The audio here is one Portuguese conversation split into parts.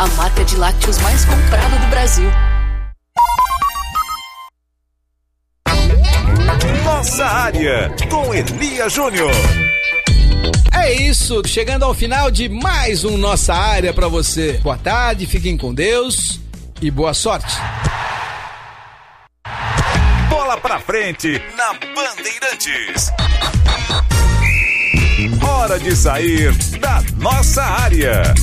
a marca de lácteos mais comprada do Brasil. Nossa Área, com Elia Júnior. É isso, chegando ao final de mais um Nossa Área pra você. Boa tarde, fiquem com Deus e boa sorte. Bola pra frente na Bandeirantes. Hora de sair da Nossa Área.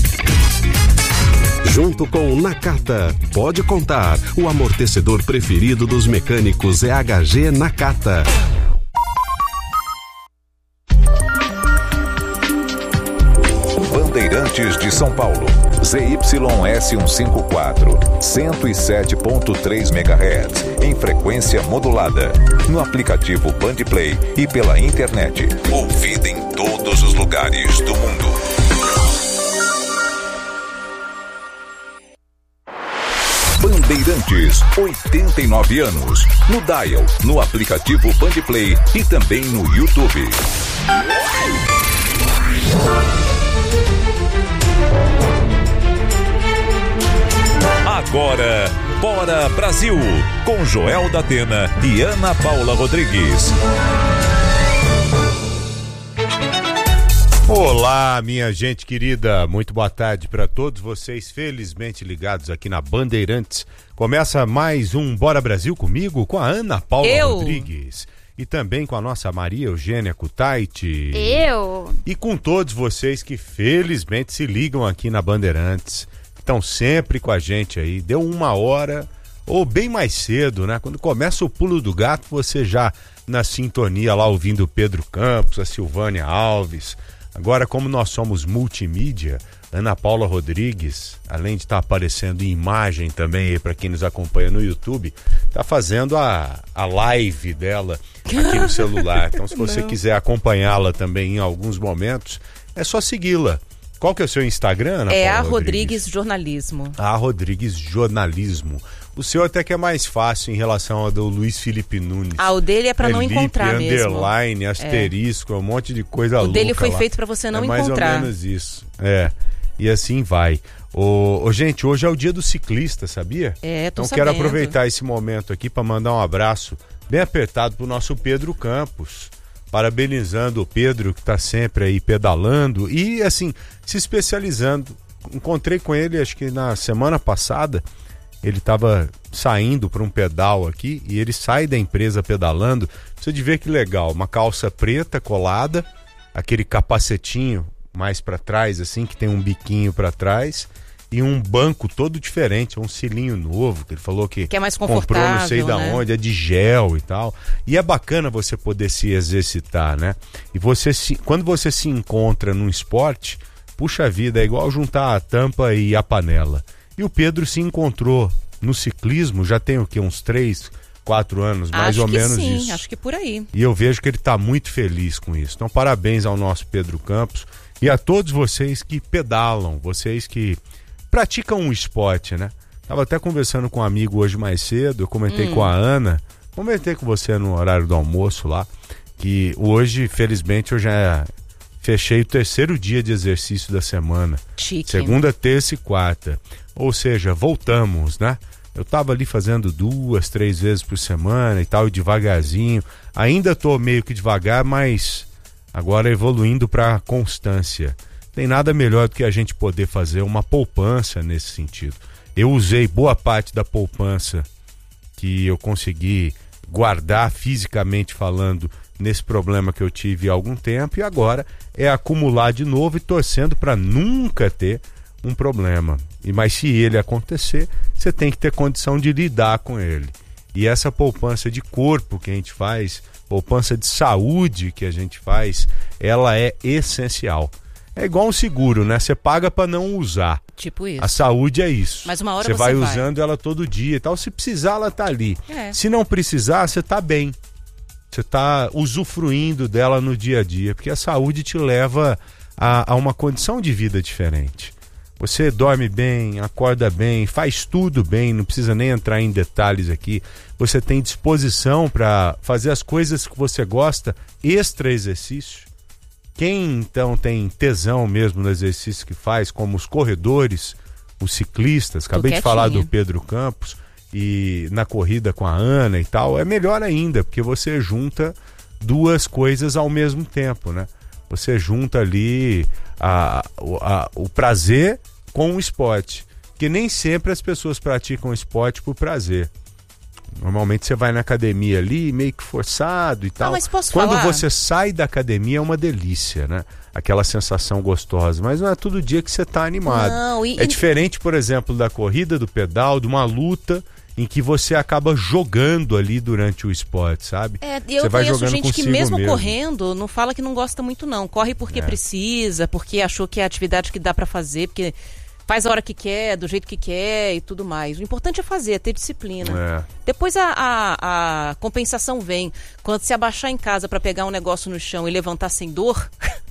Junto com o Nakata, pode contar. O amortecedor preferido dos mecânicos é HG Nakata. Bandeirantes de São Paulo, ZYS154, 107.3 MHz, em frequência modulada, no aplicativo Bandplay e pela internet, ouvida em todos os lugares do mundo. Bandeirantes, 89 anos, no dial, no aplicativo Bandplay e também no YouTube. Agora, Bora Brasil, com Joel da Atena e Ana Paula Rodrigues. Olá, minha gente querida, muito boa tarde para todos vocês, felizmente ligados aqui na Bandeirantes. Começa mais um Bora Brasil comigo, com a Ana Paula Rodrigues. E também com a nossa Maria Eugênia Kutaiti. E com todos vocês que felizmente se ligam aqui na Bandeirantes. Estão sempre com a gente aí. Deu 1h ou bem mais cedo, né? Quando começa o pulo do gato, você já na sintonia lá ouvindo o Pedro Campos, a Silvânia Alves. Agora, como nós somos multimídia, Ana Paula Rodrigues, além de estar aparecendo em imagem também aí para quem nos acompanha no YouTube, está fazendo a live dela aqui no celular. Então, se você quiser acompanhá-la também em alguns momentos, é só segui-la. Qual que é o seu Instagram, Ana Paula? É a Rodrigues Jornalismo. A Rodrigues Jornalismo. O seu até que é mais fácil em relação ao do Luiz Felipe Nunes. Ah, o dele é pra não encontrar mesmo. Underline, asterisco, um monte de coisa louca. O dele foi lá. Feito pra você não encontrar. É mais ou menos isso. É. E assim vai. Gente, hoje é o dia do ciclista, sabia? Tô então sabendo. Quero aproveitar esse momento aqui para mandar um abraço bem apertado pro nosso Pedro Campos. Parabenizando o Pedro, que está sempre aí pedalando e, assim, se especializando. Encontrei com ele, acho que na semana passada, ele estava saindo para um pedal aqui e ele sai da empresa pedalando. Você de ver que legal, uma calça preta colada, aquele capacetinho mais para trás, assim, que tem um biquinho para trás e um banco todo diferente, um cilinho novo, que ele falou que é mais confortável, comprou não sei da onde, é de gel e tal. E é bacana você poder se exercitar, né? E quando você se encontra num esporte, puxa vida, é igual juntar a tampa e a panela. E o Pedro se encontrou no ciclismo, já tem o quê? Uns 3, 4 anos, mais ou menos sim, isso. Acho que por aí. E eu vejo que ele está muito feliz com isso. Então, parabéns ao nosso Pedro Campos e a todos vocês que pedalam, vocês que praticam um esporte, né? Tava até conversando com um amigo hoje mais cedo, eu comentei com a Ana, comentei com você no horário do almoço lá, que hoje, felizmente, eu já fechei o 3º dia de exercício da semana. Chique. Segunda, terça e quarta. Ou seja, voltamos, né? Eu tava ali fazendo 2, 3 vezes por semana e tal, devagarzinho. Ainda tô meio que devagar, mas agora evoluindo para constância. Tem nada melhor do que a gente poder fazer uma poupança nesse sentido. Eu usei boa parte da poupança que eu consegui guardar fisicamente falando nesse problema que eu tive há algum tempo e agora é acumular de novo e torcendo para nunca ter um problema. Mas se ele acontecer, você tem que ter condição de lidar com ele. E essa poupança de corpo que a gente faz, poupança de saúde que a gente faz, ela é essencial. É igual um seguro, né? Você paga para não usar. Tipo isso. A saúde é isso. Mas uma hora você vai usando ela todo dia e tal. Se precisar, ela tá ali. Se não precisar, você tá bem. Você tá usufruindo dela no dia a dia. Porque a saúde te leva a uma condição de vida diferente. Você dorme bem, acorda bem, faz tudo bem, não precisa nem entrar em detalhes aqui. Você tem disposição para fazer as coisas que você gosta, extra exercício. Quem então tem tesão mesmo no exercício que faz, como os corredores, os ciclistas. Acabei de falar do Pedro Campos e na corrida com a Ana e tal. É melhor ainda, porque você junta duas coisas ao mesmo tempo, né? Você junta ali o prazer com o esporte. Porque nem sempre as pessoas praticam esporte por prazer. Normalmente você vai na academia ali, meio que forçado e tal. Mas posso Quando falar? você sai da academia é uma delícia, né? Aquela sensação gostosa. Mas não é todo dia que você tá animado. Não, É diferente, por exemplo, da corrida, do pedal, de uma luta em que você acaba jogando ali durante o esporte, sabe? Eu você vai conheço jogando gente que consigo mesmo correndo não fala que não gosta muito não. Corre porque precisa, porque achou que é a atividade que dá pra fazer, porque faz a hora que quer, do jeito que quer e tudo mais. O importante é fazer, é ter disciplina. Depois a compensação vem. Quando se abaixar em casa pra pegar um negócio no chão e levantar sem dor,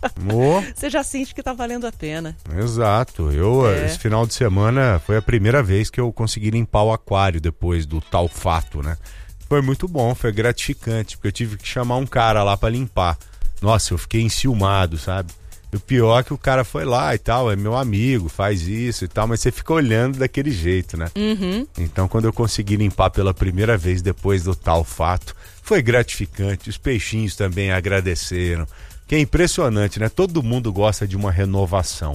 você já sente que tá valendo a pena. Exato. Esse final de semana foi a primeira vez que eu consegui limpar o aquário depois do tal fato, né? Foi muito bom, foi gratificante, porque eu tive que chamar um cara lá pra limpar. Nossa, eu fiquei enciumado, sabe? E o pior é que o cara foi lá e tal, é meu amigo, faz isso e tal, mas você fica olhando daquele jeito, né? Então, quando eu consegui limpar pela primeira vez depois do tal fato, foi gratificante. Os peixinhos também agradeceram. Que é impressionante, né? Todo mundo gosta de uma renovação.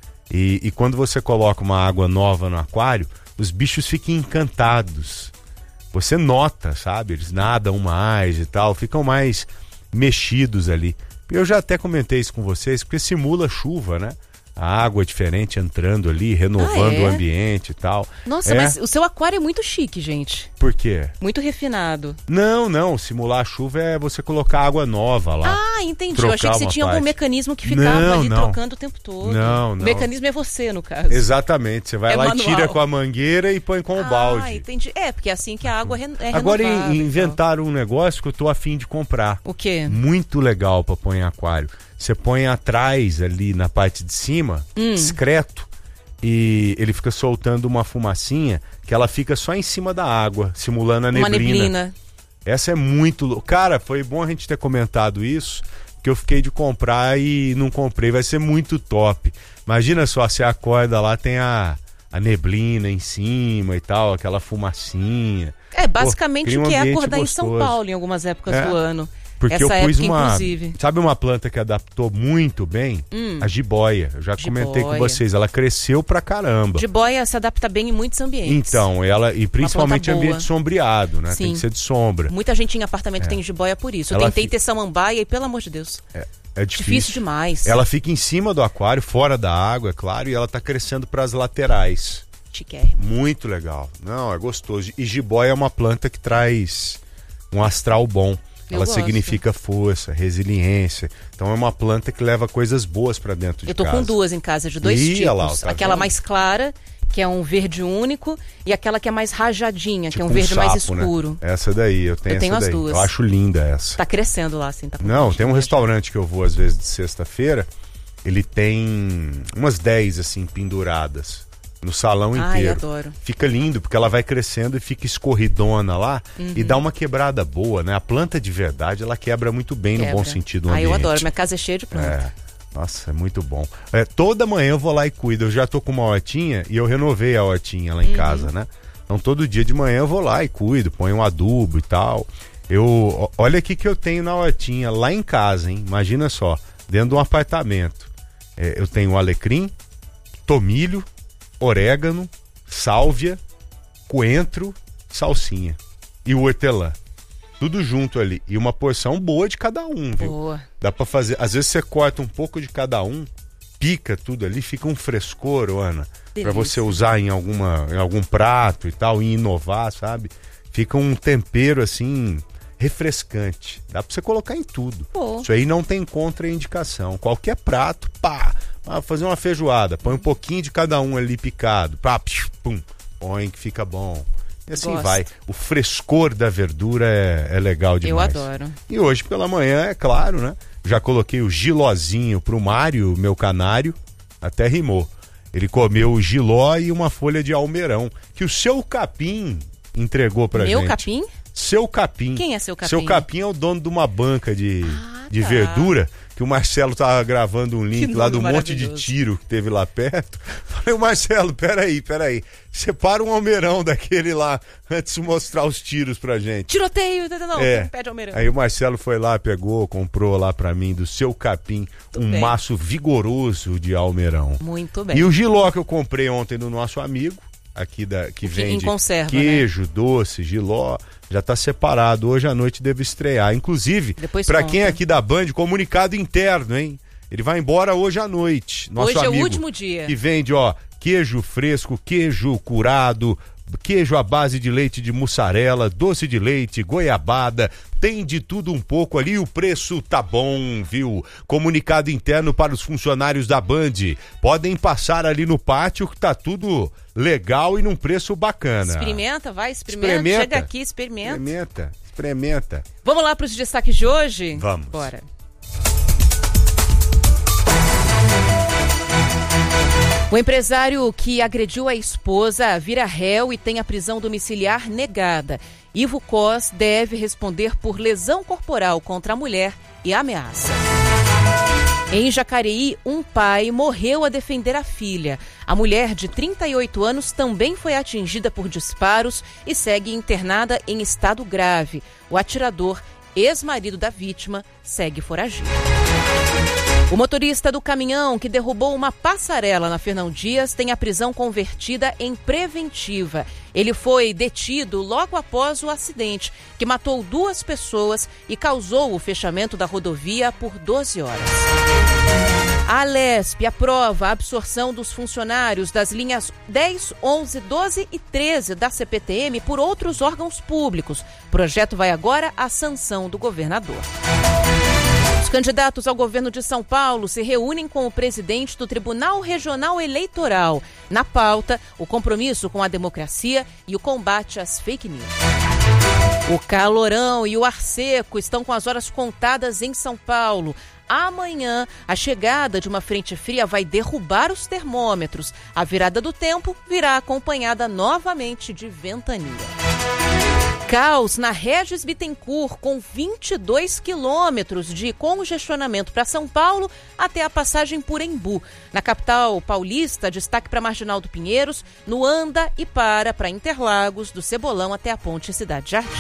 E quando você coloca uma água nova no aquário, os bichos ficam encantados. Você nota, sabe? Eles nadam mais e tal, ficam mais mexidos ali. Eu já até comentei isso com vocês, porque simula chuva, né? A água é diferente entrando ali, renovando o ambiente e tal. Nossa, mas o seu aquário é muito chique, gente. Por quê? Muito refinado. Não. Simular a chuva é você colocar água nova lá. Ah, entendi. Eu achei que você tinha algum mecanismo que ficava ali trocando o tempo todo. Não. O mecanismo é você, no caso. Exatamente. Você vai lá manual. E tira com a mangueira e põe com o balde. Ah, entendi. Porque é assim que a água é renovada. Agora inventaram um negócio que eu tô a fim de comprar. O quê? Muito legal pra pôr em aquário. Você põe atrás ali na parte de cima, discreto, e ele fica soltando uma fumacinha que ela fica só em cima da água, simulando a neblina. Uma neblina. Essa é muito... Cara, foi bom a gente ter comentado isso, que eu fiquei de comprar e não comprei. Vai ser muito top. Imagina só, você acorda lá, tem a neblina em cima e tal, aquela fumacinha. Basicamente o que é acordar gostoso. Em São Paulo em algumas épocas do ano. Porque essa eu pus época, inclusive. Sabe uma planta que adaptou muito bem? A jiboia. Eu já comentei com vocês, ela cresceu pra caramba. Jiboia se adapta bem em muitos ambientes. Então, e principalmente ambiente sombreado, né? Sim. Tem que ser de sombra. Muita gente em apartamento tem jiboia por isso. Eu tentei ter samambaia e, pelo amor de Deus, é difícil demais. Ela fica em cima do aquário, fora da água, é claro, e ela tá crescendo pras laterais. Chiquérrimo. Muito legal. Não, é gostoso. E jiboia é uma planta que traz um astral bom. Ela significa força, resiliência. Então é uma planta que leva coisas boas pra dentro de casa. Eu tô com duas em casa, de dois tipos. Lá, tá aquela vendo? mais clara, que é um verde único, e aquela que é mais rajadinha, tipo que é um verde sapo, mais escuro. Né? Essa daí, eu tenho as daí. duas. Eu acho linda essa. Tá crescendo lá, assim. Tá com Não, tem um restaurante que eu vou às vezes de sexta-feira, ele tem umas 10 assim penduradas no salão inteiro. Adoro. Fica lindo, porque ela vai crescendo e fica escorridona lá e dá uma quebrada boa, né? A planta de verdade, ela quebra muito bem no bom sentido do ambiente. Eu adoro, minha casa é cheia de planta. Nossa, é muito bom. Toda manhã eu vou lá e cuido. Eu já tô com uma hortinha e eu renovei a hortinha lá em casa, né? Então todo dia de manhã eu vou lá e cuido, ponho um adubo e tal. Olha aqui que eu tenho na hortinha lá em casa, hein? Imagina só, dentro de um apartamento. Eu tenho alecrim, tomilho, orégano, sálvia, coentro, salsinha e o hortelã. Tudo junto ali. E uma porção boa de cada um, viu? Boa. Dá pra fazer. Às vezes você corta um pouco de cada um, pica tudo ali, fica um frescor, Ana. Delícia. Pra você usar em algum prato e tal, e inovar, sabe? Fica um tempero assim, refrescante. Dá pra você colocar em tudo. Isso aí não tem contraindicação. Qualquer prato, fazer uma feijoada, põe um pouquinho de cada um ali picado, pum, põe que fica bom. E assim vai. O frescor da verdura é legal demais. Eu adoro. E hoje pela manhã, é claro, né? Já coloquei o gilozinho pro Mário, meu canário, até rimou. Ele comeu o giló e uma folha de almeirão, que o seu Capim entregou pra gente. Meu capim? Seu Capim. Quem é seu capim? Seu Capim é o dono de uma banca de de verdura, que o Marcelo tava gravando um link lá do monte de tiro que teve lá perto. Falei, Marcelo, peraí. Separa um almeirão daquele lá antes de mostrar os tiros pra gente. Tiroteio, não, pede almeirão. Aí o Marcelo foi lá, pegou, comprou lá pra mim do Seu Capim maço vigoroso de almeirão. Muito bem. E o Giló que eu comprei ontem do nosso amigo, aqui que vende conserva, queijo, doce, Giló, já tá separado. Hoje à noite devo estrear. Inclusive, pra quem é aqui da Band, comunicado interno, hein? Ele vai embora hoje à noite. Nosso hoje amigo, é o último dia. Que vende, queijo fresco, queijo curado, queijo à base de leite de mussarela, doce de leite, goiabada, tem de tudo um pouco ali, o preço tá bom, viu? Comunicado interno para os funcionários da Band. Podem passar ali no pátio que tá tudo legal e num preço bacana. Experimenta. Chega aqui, Experimenta. Vamos lá para os destaques de hoje? Vamos. Bora. O empresário que agrediu a esposa vira réu e tem a prisão domiciliar negada. Ivo Cos deve responder por lesão corporal contra a mulher e ameaça. Em Jacareí, um pai morreu a defender a filha. A mulher de 38 anos também foi atingida por disparos e segue internada em estado grave. O atirador, ex-marido da vítima, segue foragido. O motorista do caminhão que derrubou uma passarela na Fernão Dias tem a prisão convertida em preventiva. Ele foi detido logo após o acidente, que matou 2 pessoas e causou o fechamento da rodovia por 12 horas. A Alesp aprova a absorção dos funcionários das linhas 10, 11, 12 e 13 da CPTM por outros órgãos públicos. O projeto vai agora à sanção do governador. Os candidatos ao governo de São Paulo se reúnem com o presidente do Tribunal Regional Eleitoral. Na pauta, o compromisso com a democracia e o combate às fake news. O calorão e o ar seco estão com as horas contadas em São Paulo. Amanhã, a chegada de uma frente fria vai derrubar os termômetros. A virada do tempo virá acompanhada novamente de ventania. Caos na Regis Bittencourt, com 22 quilômetros de congestionamento para São Paulo até a passagem por Embu. Na capital paulista, destaque para Marginal do Pinheiros, no anda e para Interlagos, do Cebolão até a Ponte Cidade Jardim.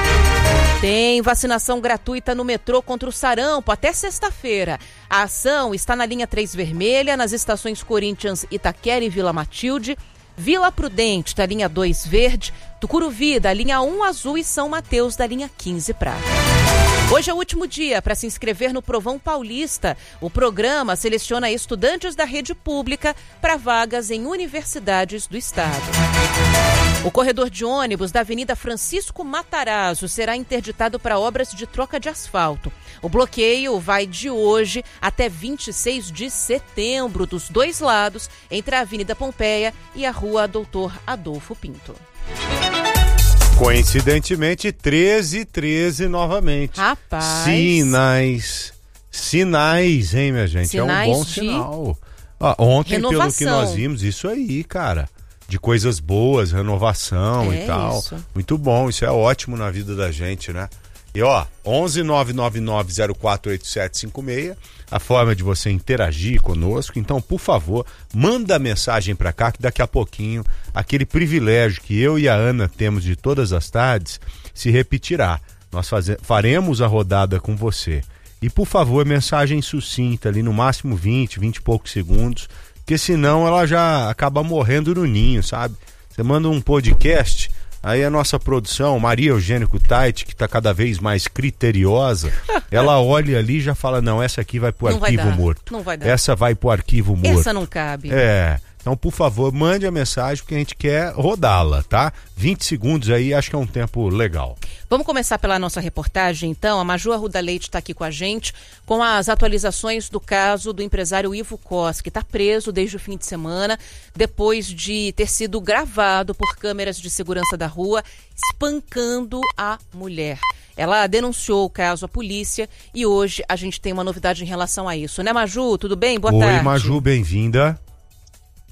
Tem vacinação gratuita no metrô contra o sarampo até sexta-feira. A ação está na linha 3 vermelha, nas estações Corinthians, Itaquera e Vila Matilde, Vila Prudente, da linha 2 verde, Tucuruvi, da linha 1 azul e São Mateus, da linha 15 prata. Hoje é o último dia para se inscrever no Provão Paulista. O programa seleciona estudantes da rede pública para vagas em universidades do estado. O corredor de ônibus da Avenida Francisco Matarazzo será interditado para obras de troca de asfalto. O bloqueio vai de hoje até 26 de setembro, dos dois lados, entre a Avenida Pompeia e a Rua Doutor Adolfo Pinto. Coincidentemente, 13 novamente. Rapaz. Sinais, hein, minha gente? Sinais é um bom sinal. Ontem, renovação. Pelo que nós vimos, isso aí, cara. De coisas boas, renovação e tal. Isso. Muito bom, isso é ótimo na vida da gente, né? E 11-999-048756, a forma de você interagir conosco. Então, por favor, manda mensagem pra cá que daqui a pouquinho aquele privilégio que eu e a Ana temos de todas as tardes se repetirá. Nós faremos a rodada com você. E, por favor, mensagem sucinta ali, no máximo 20 e poucos segundos, porque senão ela já acaba morrendo no ninho, sabe? Você manda um podcast, aí a nossa produção, Maria Eugênia Kutaiti, que está cada vez mais criteriosa, ela olha ali e já fala, não, essa aqui vai pro arquivo morto. Não vai dar. Essa vai pro arquivo morto. Essa não cabe. Então, por favor, mande a mensagem porque a gente quer rodá-la, tá? 20 segundos aí, acho que é um tempo legal. Vamos começar pela nossa reportagem, então. A Maju Arruda Leite está aqui com a gente com as atualizações do caso do empresário Ivo Cos, que está preso desde o fim de semana, depois de ter sido gravado por câmeras de segurança da rua, espancando a mulher. Ela denunciou o caso à polícia e hoje a gente tem uma novidade em relação a isso, né, Maju? Tudo bem? Boa tarde. Oi, Maju, bem-vinda.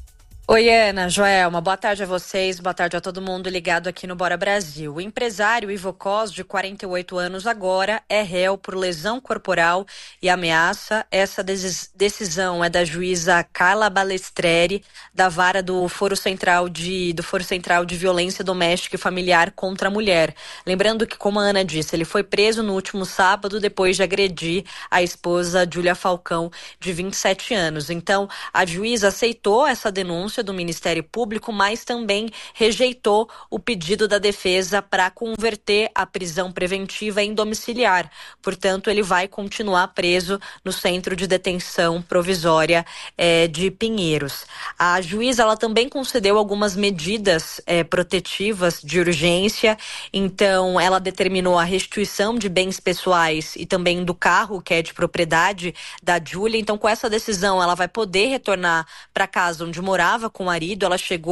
Oi, Ana, Joelma, boa tarde a vocês, boa tarde a todo mundo ligado aqui no Bora Brasil. O empresário Ivo Cos, de 48 anos agora, é réu por lesão corporal e ameaça. Essa decisão é da juíza Carla Balestreri, da vara do Foro Central de Violência Doméstica e Familiar contra a Mulher. Lembrando que, como a Ana disse, ele foi preso no último sábado depois de agredir a esposa Júlia Falcão, de 27 anos. Então, a juíza aceitou essa denúncia do Ministério Público, mas também rejeitou o pedido da defesa para converter a prisão preventiva em domiciliar. Portanto, ele vai continuar preso no Centro de Detenção Provisória de Pinheiros. A juíza ela também concedeu algumas medidas protetivas de urgência. Então, ela determinou a restituição de bens pessoais e também do carro, que é de propriedade da Júlia. Então, com essa decisão, ela vai poder retornar para casa onde morava com o marido. Ela chegou